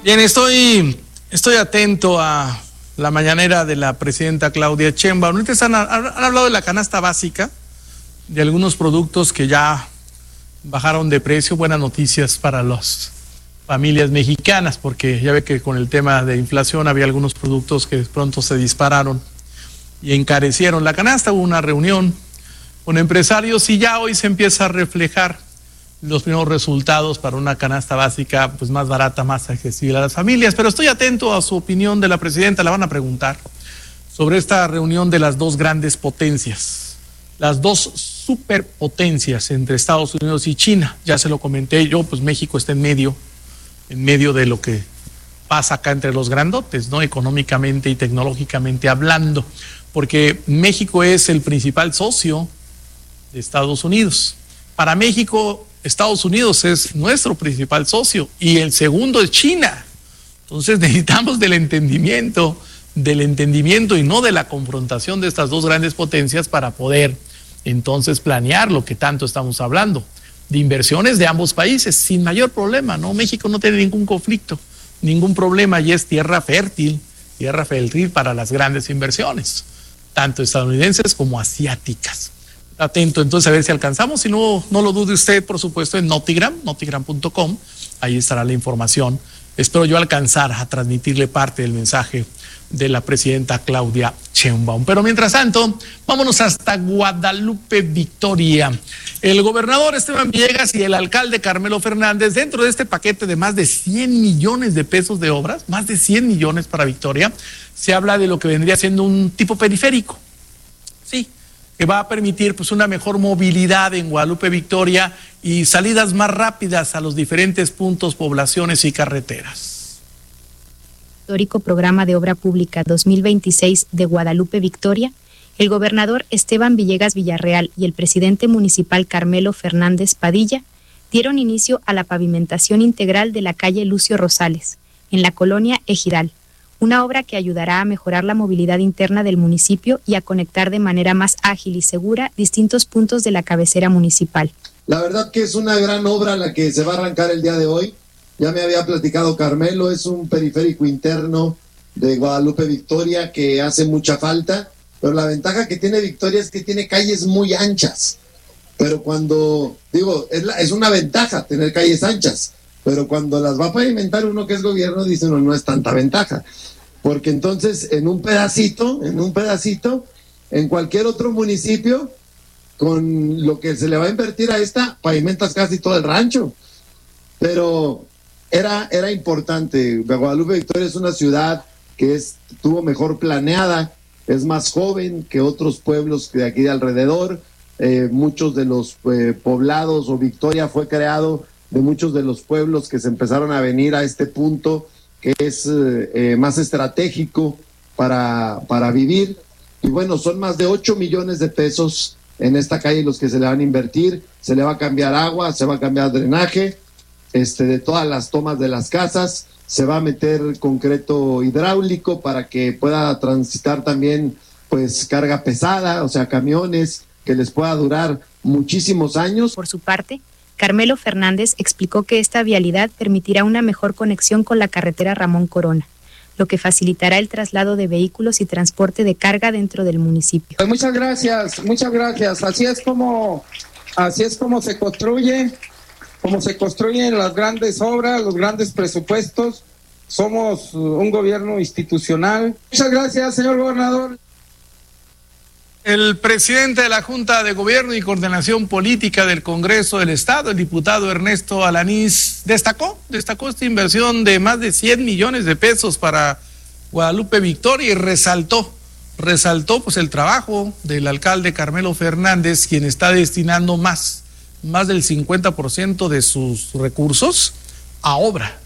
Bien, estoy atento a la mañanera de la presidenta Claudia Sheinbaum. Ustedes han hablado de la canasta básica, de algunos productos que ya bajaron de precio. Buenas noticias para las familias mexicanas, porque ya ve que con el tema de inflación había algunos productos que de pronto se dispararon y encarecieron la canasta. Hubo una reunión con empresarios y ya hoy se empieza a reflejar los primeros resultados para una canasta básica pues más barata, más accesible a las familias. Pero estoy atento a su opinión de la presidenta. La van a preguntar sobre esta reunión de las dos grandes potencias, las dos superpotencias entre Estados Unidos y China. Ya se lo comenté yo, pues México está en medio de lo que pasa acá entre los grandotes, ¿no? Económicamente y tecnológicamente hablando, porque México es el principal socio de Estados Unidos. Para México, Estados Unidos es nuestro principal socio y el segundo es China. Entonces necesitamos del entendimiento y no de la confrontación de estas dos grandes potencias para poder entonces planear lo que tanto estamos hablando, de inversiones de ambos países sin mayor problema, ¿no? México no tiene ningún conflicto, ningún problema y es tierra fértil para las grandes inversiones, tanto estadounidenses como asiáticas. Atento entonces a ver si alcanzamos, si no, no lo dude usted, por supuesto, en notigram.com, ahí estará la información. Espero yo alcanzar a transmitirle parte del mensaje de la presidenta Claudia Sheinbaum. Pero mientras tanto, vámonos hasta Guadalupe Victoria. El gobernador Esteban Villegas y el alcalde Carmelo Fernández, dentro de este paquete de más de 100 millones de pesos de obras, más de 100 millones para Victoria, se habla de lo que vendría siendo un tipo periférico. Sí, que va a permitir pues una mejor movilidad en Guadalupe Victoria y salidas más rápidas a los diferentes puntos, poblaciones y carreteras. Histórico Programa de Obra Pública 2026 de Guadalupe Victoria, el gobernador Esteban Villegas Villarreal y el presidente municipal Carmelo Fernández Padilla dieron inicio a la pavimentación integral de la calle Lucio Rosales, en la colonia Ejidal, una obra que ayudará a mejorar la movilidad interna del municipio y a conectar de manera más ágil y segura distintos puntos de la cabecera municipal. La verdad que es una gran obra la que se va a arrancar el día de hoy. Ya me había platicado Carmelo, es un periférico interno de Guadalupe Victoria que hace mucha falta, pero la ventaja que tiene Victoria es que tiene calles muy anchas. Pero cuando, es una ventaja tener calles anchas, pero cuando las va a pavimentar uno que es gobierno, dice no es tanta ventaja. Porque entonces en un pedacito, en cualquier otro municipio, con lo que se le va a invertir a esta, pavimentas casi todo el rancho. Pero era importante. Guadalupe Victoria es una ciudad que estuvo mejor planeada, es más joven que otros pueblos de aquí de alrededor. Muchos de los poblados o Victoria fue creado de muchos de los pueblos que se empezaron a venir a este punto que es más estratégico para vivir. Y bueno, son más de 8 millones de pesos en esta calle los que se le van a invertir. Se le va a cambiar agua, se va a cambiar drenaje de todas las tomas de las casas, se va a meter concreto hidráulico para que pueda transitar también pues carga pesada, o sea, camiones que les pueda durar muchísimos años. Por su parte, Carmelo Fernández explicó que esta vialidad permitirá una mejor conexión con la carretera Ramón Corona, lo que facilitará el traslado de vehículos y transporte de carga dentro del municipio. Pues muchas gracias. Así es como se construyen las grandes obras, los grandes presupuestos. Somos un gobierno institucional. Muchas gracias, señor gobernador. El presidente de la Junta de Gobierno y Coordinación Política del Congreso del Estado, el diputado Ernesto Alanís, destacó esta inversión de más de 100 millones de pesos para Guadalupe Victoria y resaltó pues el trabajo del alcalde Carmelo Fernández, quien está destinando más del 50% de sus recursos a obra.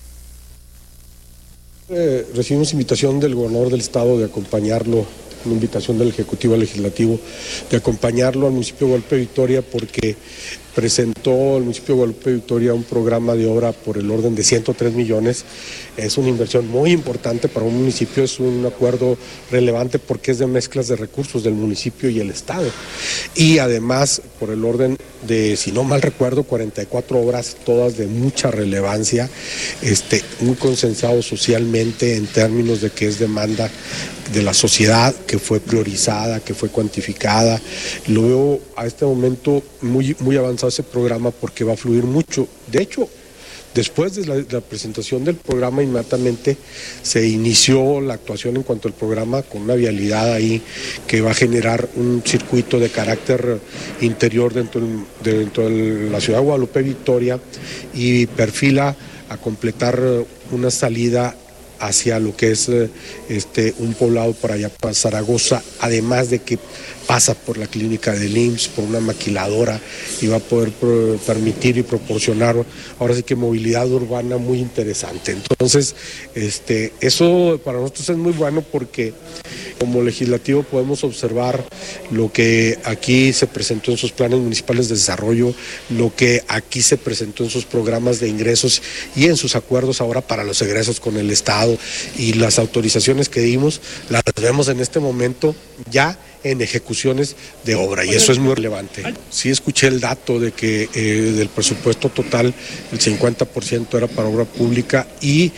Recibimos invitación del gobernador del estado de acompañarlo, una invitación del Ejecutivo Legislativo de acompañarlo al municipio de Guadalupe Victoria porque presentó el municipio de Guadalupe Victoria un programa de obra por el orden de 103 millones. Es una inversión muy importante para un municipio, es un acuerdo relevante porque es de mezclas de recursos del municipio y el Estado. Y además, por el orden de, si no mal recuerdo, 44 obras, todas de mucha relevancia, muy consensado socialmente en términos de que es demanda de la sociedad, que fue priorizada, que fue cuantificada. Lo veo a este momento muy, muy avanzado ese programa porque va a fluir mucho. De hecho, después de la presentación del programa, inmediatamente se inició la actuación en cuanto al programa con una vialidad ahí que va a generar un circuito de carácter interior dentro de la ciudad de Guadalupe Victoria y perfila a completar una salida hacia lo que es un poblado para allá, para Zaragoza, además de que pasa por la clínica del IMSS, por una maquiladora y va a poder permitir y proporcionar ahora sí que movilidad urbana muy interesante. Entonces, eso para nosotros es muy bueno porque como legislativo podemos observar lo que aquí se presentó en sus planes municipales de desarrollo, lo que aquí se presentó en sus programas de ingresos y en sus acuerdos ahora para los egresos con el Estado y las autorizaciones que dimos, las vemos en este momento ya en ejecuciones de obra y eso es muy relevante. Sí escuché el dato de que del presupuesto total el 50% era para obra pública y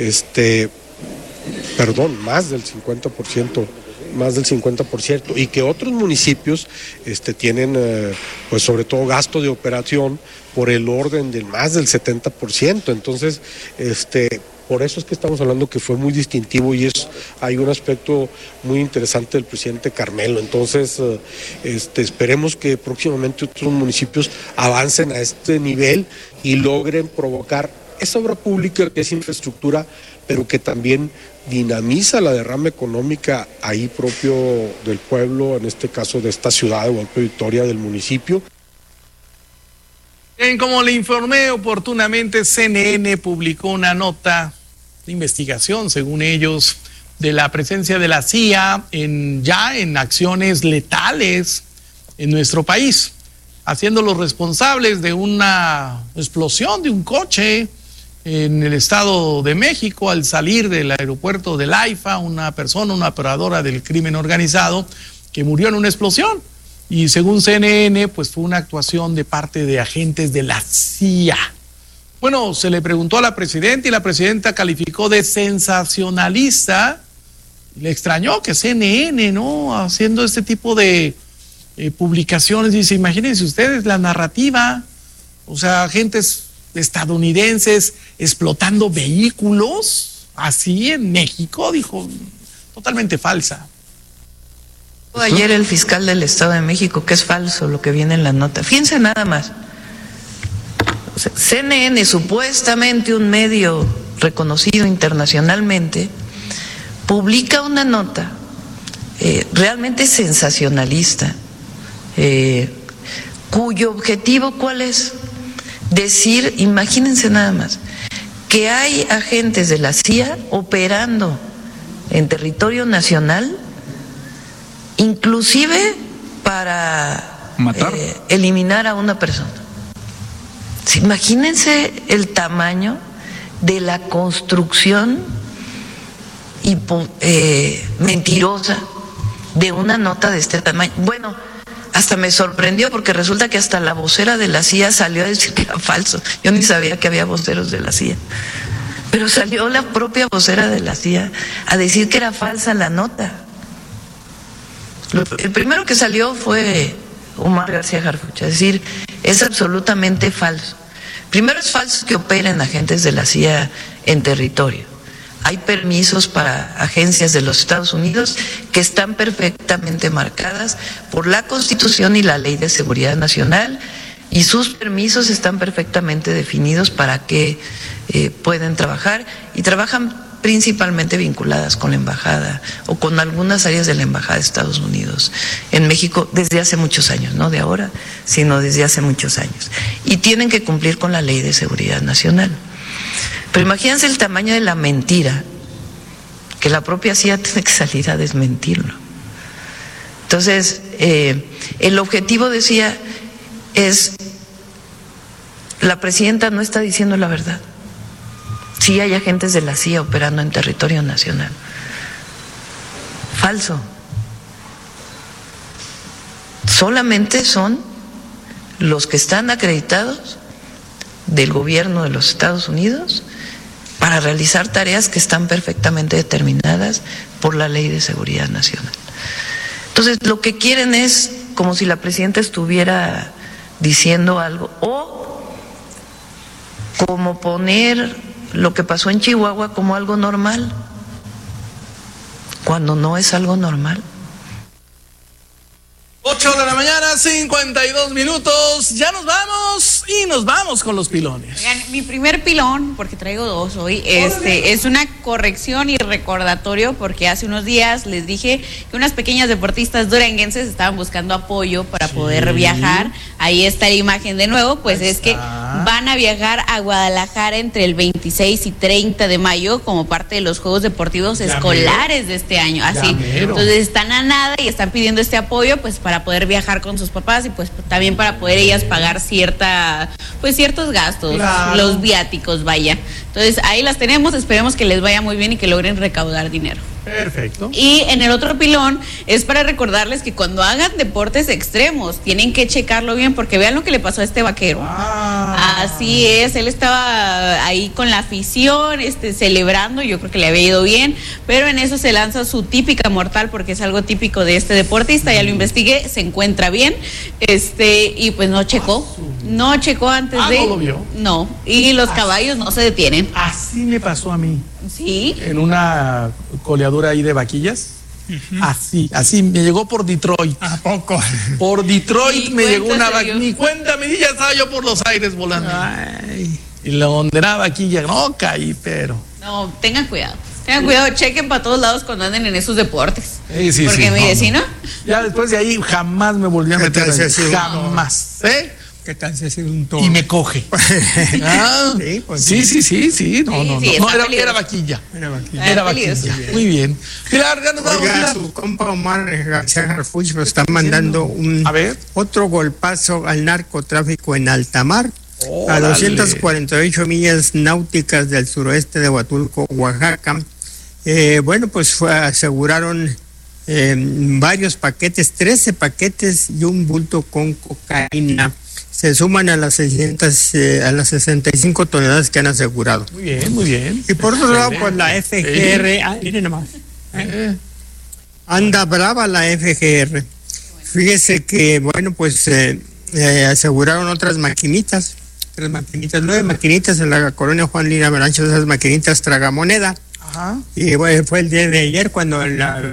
más del 50%, y que otros municipios tienen pues sobre todo gasto de operación por el orden de más del 70%, entonces por eso es que estamos hablando que fue muy distintivo y hay un aspecto muy interesante del presidente Carmelo. Entonces, esperemos que próximamente otros municipios avancen a este nivel y logren provocar esa obra pública que es infraestructura, pero que también dinamiza la derrama económica ahí propio del pueblo, en este caso de esta ciudad de Guadalupe Victoria, del municipio. Bien, como le informé oportunamente, CNN publicó una nota de investigación, según ellos, de la presencia de la CIA en acciones letales en nuestro país, haciéndolos responsables de una explosión de un coche en el Estado de México al salir del aeropuerto del AIFA, una operadora del crimen organizado, que murió en una explosión. Y según CNN, pues fue una actuación de parte de agentes de la CIA. Bueno, se le preguntó a la presidenta y la presidenta calificó de sensacionalista. Le extrañó que CNN, ¿no?, haciendo este tipo de publicaciones. Dice, imagínense ustedes la narrativa, o sea, agentes estadounidenses explotando vehículos así en México, dijo, totalmente falsa. Ayer el fiscal del Estado de México, que es falso lo que viene en la nota. Fíjense nada más. O sea, CNN, supuestamente un medio reconocido internacionalmente, publica una nota realmente sensacionalista, cuyo objetivo, ¿cuál es? Decir, imagínense nada más, que hay agentes de la CIA operando en territorio nacional, inclusive para eliminar a una persona. Imagínense el tamaño de la construcción mentirosa de una nota de este tamaño. Bueno, hasta me sorprendió porque resulta que hasta la vocera de la CIA salió a decir que era falso. Yo ni sabía que había voceros de la CIA. Pero salió la propia vocera de la CIA a decir que era falsa la nota. El primero que salió fue Omar García Harfuch, es decir, es absolutamente falso. Primero, es falso que operen agentes de la CIA en territorio. Hay permisos para agencias de los Estados Unidos que están perfectamente marcadas por la Constitución y la Ley de Seguridad Nacional, y sus permisos están perfectamente definidos para que pueden trabajar, y trabajan principalmente vinculadas con la embajada o con algunas áreas de la embajada de Estados Unidos en México desde hace muchos años, no de ahora, sino desde hace muchos años, y tienen que cumplir con la Ley de Seguridad Nacional. Pero imagínense el tamaño de la mentira, que la propia CIA tiene que salir a desmentirlo. Entonces, el objetivo, decía, es la presidenta no está diciendo la verdad. Sí hay agentes de la CIA operando en territorio nacional. Falso. Solamente son los que están acreditados del gobierno de los Estados Unidos para realizar tareas que están perfectamente determinadas por la Ley de Seguridad Nacional. Entonces, lo que quieren es como si la presidenta estuviera diciendo algo, o como poner lo que pasó en Chihuahua como algo normal, cuando no es algo normal. 8 de la mañana, 52 minutos. Ya nos vamos y nos vamos con los pilones. Oigan, mi primer pilón, porque traigo dos hoy, es una corrección y recordatorio, porque hace unos días les dije que unas pequeñas deportistas duranguenses estaban buscando apoyo para poder viajar. Ahí está la imagen de nuevo, pues es que van a viajar a Guadalajara entre el 26 y 30 de mayo como parte de los Juegos Deportivos Escolares de este año. Así, entonces están a nada y están pidiendo este apoyo, pues para poder viajar con sus papás y pues también para poder ellas pagar ciertos gastos, los viáticos, vaya. Entonces ahí las tenemos, esperemos que les vaya muy bien y que logren recaudar dinero. Perfecto. Y en el otro pilón es para recordarles que cuando hagan deportes extremos tienen que checarlo bien, porque vean lo que le pasó a este vaquero. Así es, él estaba ahí con la afición, celebrando, yo creo que le había ido bien, pero en eso se lanza su típica mortal, porque es algo típico de este deportista. Ya lo investigué, se encuentra bien, y pues no checó antes de. ¿No lo vio? No, y los caballos no se detienen. Así me pasó a mí. Sí. En una coleadura ahí de vaquillas. Así, me llegó por Detroit. ¿A poco? Por Detroit me llegó una vaquilla. Ni Ni cuenta me di, ya estaba yo por los aires volando. Ay. Y donde era vaquilla, no caí, pero. No, tengan cuidado, chequen para todos lados cuando anden en esos deportes. Sí, porque mire, si no. Ya después de ahí jamás me volví a meter. Jamás. ¿Qué tal si ha sido un toro? Y me coge. Sí, pues sí. No, era vaquilla. Era vaquilla. Muy bien. Pilar, ya nos vamos. Oiga, su compa Omar García Harfuch nos está mandando otro golpazo al narcotráfico en alta mar. A 248 millas náuticas del suroeste de Huatulco, Oaxaca. Pues aseguraron varios paquetes, 13 paquetes y un bulto con cocaína. Se suman a las 65 toneladas que han asegurado. Muy bien. Y por otro lado, pues la FGR, miren nomás, anda brava la FGR. Fíjese que, aseguraron otras maquinitas, 9 maquinitas en la colonia Juan Lina Merancho, esas maquinitas tragamoneda. Y fue el día de ayer cuando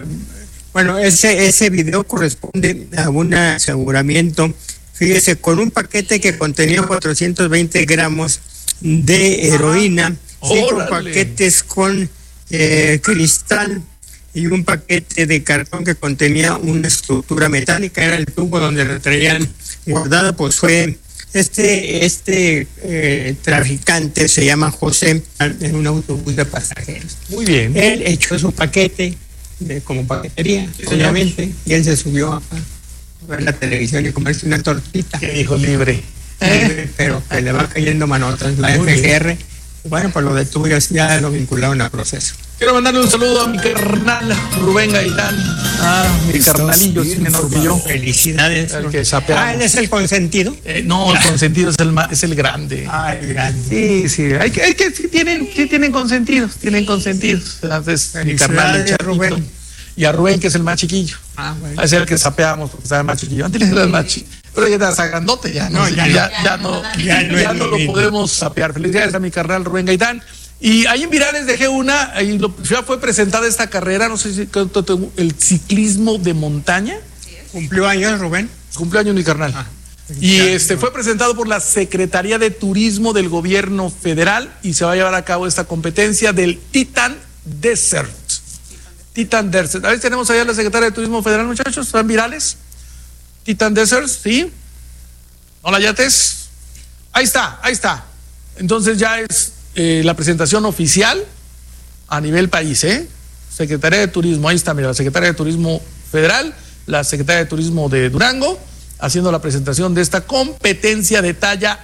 ese video corresponde a un aseguramiento. Fíjese, con un paquete que contenía 420 gramos de heroína, 5 paquetes con cristal y un paquete de cartón que contenía una estructura metálica, era el tubo donde la traían guardada. Pues fue este traficante, se llama José, en un autobús de pasajeros. Muy bien. Él echó su paquete como paquetería, obviamente, y él se subió a ver la televisión y comerse una tortita. Que dijo libre. Pero que le va cayendo manotas la FGR. Pues lo detuvo y ya lo vincularon al proceso. Quiero mandarle un saludo a mi carnal Rubén Gaitán. Mi carnalillo, sí, menor que yo. Felicidades. El que sapeamos. ¿Él es el consentido? No, el consentido es el grande. El grande. Sí. Tienen consentidos. Entonces, mi carnal Rubén. Y a Rubén, que es el más chiquillo. Bueno. Es el que sapeamos porque estaba más chiquillo. Antes era el más chiquillo. Pero ya está grandote, ya no lo podemos sapear. Felicidades a mi carnal Rubén Gaitán. Y ahí en Virales dejé una, ya fue presentada esta carrera, no sé si el ciclismo de montaña. ¿Cumplió años, Rubén? Cumplió años mi carnal. Y fue presentado por la Secretaría de Turismo del Gobierno Federal y se va a llevar a cabo esta competencia del Titan Desert. A ver, tenemos allá a la Secretaria de Turismo Federal, muchachos, ¿están virales? Titan Desert, ¿sí? ¿No la yates? Ahí está. Entonces ya es la presentación oficial a nivel país, Secretaría de Turismo, ahí está, mira, la Secretaria de Turismo Federal, la Secretaria de Turismo de Durango haciendo la presentación de esta competencia de talla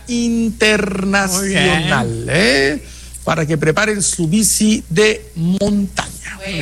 internacional, para que preparen su bici de montaña.